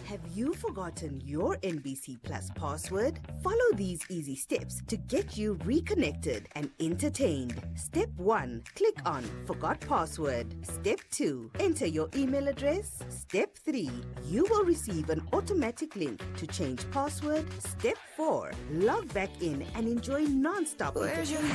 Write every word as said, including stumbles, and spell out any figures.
Have you forgotten your N B C Plus password? Follow these easy steps to get you reconnected and entertained. Step one. Click on Forgot Password. Step two. Enter your email address. Step three. You will receive an automatic link to change password. Step four. Log back in and enjoy non-stop entertainment.